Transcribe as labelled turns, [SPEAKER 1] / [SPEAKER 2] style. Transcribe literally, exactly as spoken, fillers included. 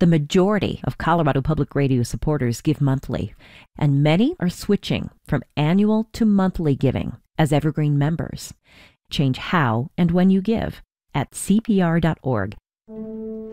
[SPEAKER 1] The majority of Colorado Public Radio supporters give monthly, and many are switching from annual to monthly giving as Evergreen members. Change how and when you give at C P R dot org.